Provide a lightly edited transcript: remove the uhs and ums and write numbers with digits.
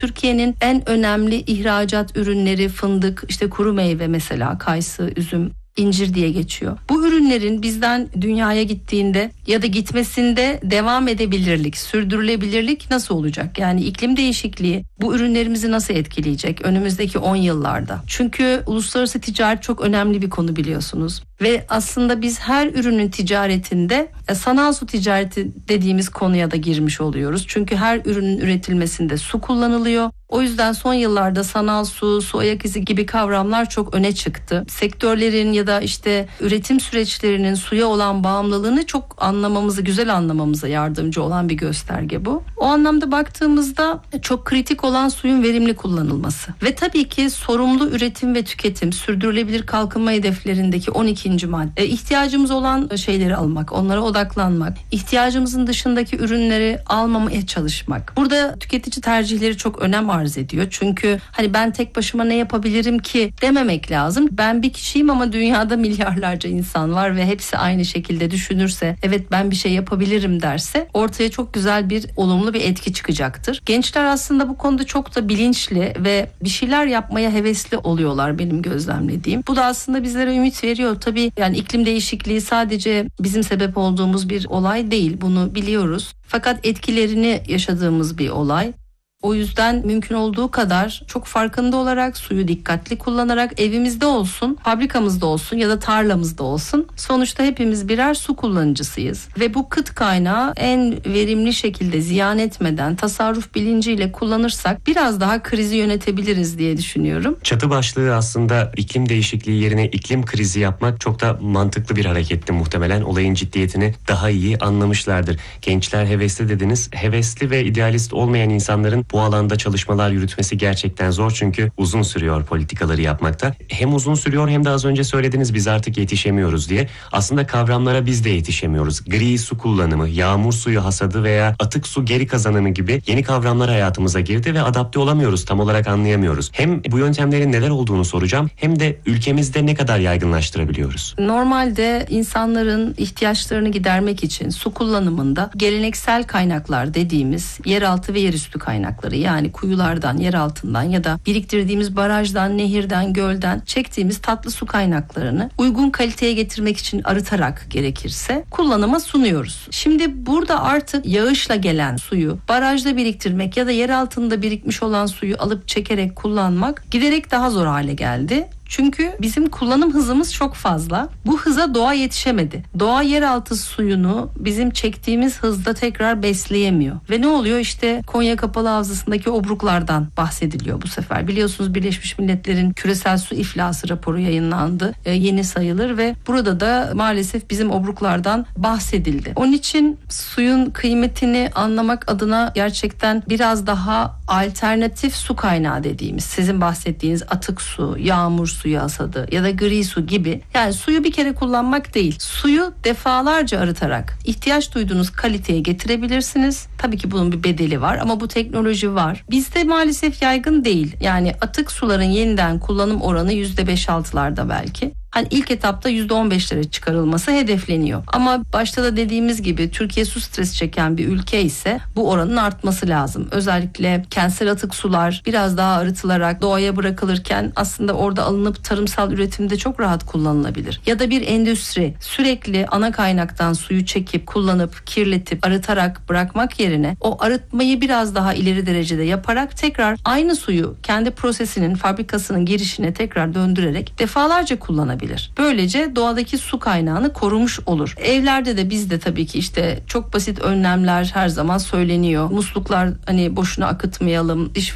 Türkiye'nin en önemli ihracat ürünleri fındık, işte kuru meyve mesela, kayısı, üzüm, incir diye geçiyor. Bu ürünlerin bizden dünyaya gittiğinde ya da gitmesinde devam edebilirlik, sürdürülebilirlik nasıl olacak? Yani iklim değişikliği bu ürünlerimizi nasıl etkileyecek önümüzdeki 10 yıllarda? Çünkü uluslararası ticaret çok önemli bir konu biliyorsunuz. Ve aslında biz her ürünün ticaretinde sanal su ticareti dediğimiz konuya da girmiş oluyoruz. Çünkü her ürünün üretilmesinde su kullanılıyor. O yüzden son yıllarda sanal su, su ayak izi gibi kavramlar çok öne çıktı. Sektörlerin ya da işte üretim süreçlerinin suya olan bağımlılığını çok anlamamızı, güzel anlamamıza yardımcı olan bir gösterge bu. O anlamda baktığımızda çok kritik olan suyun verimli kullanılması. Ve tabii ki sorumlu üretim ve tüketim, sürdürülebilir kalkınma hedeflerindeki 12. madde. İhtiyacımız olan şeyleri almak, onlara odaklanmak, ihtiyacımızın dışındaki ürünleri almamaya çalışmak. Burada tüketici tercihleri çok önem arz ediyor. Çünkü hani ben tek başıma ne yapabilirim ki dememek lazım. Ben bir kişiyim ama dünyada milyarlarca insan var ve hepsi aynı şekilde düşünürse, evet ben bir şey yapabilirim derse ortaya çok güzel bir olumlu bir etki çıkacaktır. Gençler aslında bu konuda çok da bilinçli ve bir şeyler yapmaya hevesli oluyorlar benim gözlemlediğim. Bu da aslında bizlere ümit veriyor. Tabii yani iklim değişikliği sadece bizim sebep olduğumuz bir olay değil. Bunu biliyoruz. Fakat etkilerini yaşadığımız bir olay. O yüzden mümkün olduğu kadar çok farkında olarak, suyu dikkatli kullanarak, evimizde olsun, fabrikamızda olsun ya da tarlamızda olsun, sonuçta hepimiz birer su kullanıcısıyız. Ve bu kıt kaynağı en verimli şekilde ziyan etmeden, tasarruf bilinciyle kullanırsak biraz daha krizi yönetebiliriz diye düşünüyorum. Çatı başlığı aslında iklim değişikliği yerine iklim krizi yapmak çok da mantıklı bir hareketti muhtemelen. Olayın ciddiyetini daha iyi anlamışlardır. Gençler hevesli dediniz. Hevesli ve idealist olmayan insanların bu alanda çalışmalar yürütmesi gerçekten zor, çünkü uzun sürüyor politikaları yapmakta. Hem uzun sürüyor hem de az önce söylediniz biz artık yetişemiyoruz diye. Aslında kavramlara biz de yetişemiyoruz. Gri su kullanımı, yağmur suyu hasadı veya atık su geri kazanımı gibi yeni kavramlar hayatımıza girdi ve adapte olamıyoruz, tam olarak anlayamıyoruz. Hem bu yöntemlerin neler olduğunu soracağım hem de ülkemizde ne kadar yaygınlaştırabiliyoruz? Normalde insanların ihtiyaçlarını gidermek için su kullanımında geleneksel kaynaklar dediğimiz yeraltı ve yerüstü kaynaklar, yani kuyulardan, yer altından ya da biriktirdiğimiz barajdan, nehirden, gölden çektiğimiz tatlı su kaynaklarını uygun kaliteye getirmek için arıtarak gerekirse kullanıma sunuyoruz. Şimdi burada artık yağışla gelen suyu barajda biriktirmek ya da yer altında birikmiş olan suyu alıp çekerek kullanmak giderek daha zor hale geldi. Çünkü bizim kullanım hızımız çok fazla. Bu hıza doğa yetişemedi. Doğa yeraltı suyunu bizim çektiğimiz hızda tekrar besleyemiyor. Ve ne oluyor? İşte Konya Kapalı Havzası'ndaki obruklardan bahsediliyor bu sefer. Biliyorsunuz Birleşmiş Milletler'in küresel su iflası raporu yayınlandı. Yeni sayılır ve burada da maalesef bizim obruklardan bahsedildi. Onun için suyun kıymetini anlamak adına gerçekten biraz daha alternatif su kaynağı dediğimiz, sizin bahsettiğiniz atık su, yağmur suyu hasadı ya da gri su gibi, yani suyu bir kere kullanmak değil, suyu defalarca arıtarak ihtiyaç duyduğunuz kaliteye getirebilirsiniz. Tabii ki bunun bir bedeli var ama bu teknoloji var. Bizde maalesef yaygın değil. Yani atık suların yeniden kullanım oranı %5-6'larda belki. Hani ilk etapta %15'lere çıkarılması hedefleniyor. Ama başta da dediğimiz gibi Türkiye su stresi çeken bir ülke ise bu oranın artması lazım. Özellikle kentsel atık sular biraz daha arıtılarak doğaya bırakılırken aslında orada alınıp tarımsal üretimde çok rahat kullanılabilir. Ya da bir endüstri sürekli ana kaynaktan suyu çekip kullanıp kirletip arıtarak bırakmak yerine o arıtmayı biraz daha ileri derecede yaparak tekrar aynı suyu kendi prosesinin, fabrikasının girişine tekrar döndürerek defalarca kullanabilir. Böylece doğadaki su kaynağını korumuş olur. Evlerde de bizde tabii ki işte çok basit önlemler her zaman söyleniyor. Musluklar hani boşuna akıtmayalım, diş